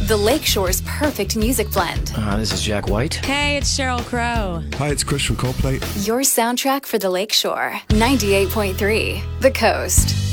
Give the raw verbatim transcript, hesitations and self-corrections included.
The Lakeshore's perfect music blend. Uh, this is Jack White. Hey, it's Sheryl Crow. Hi, it's Chris from Coldplay. Your soundtrack for the Lakeshore. ninety-eight point three The Coast.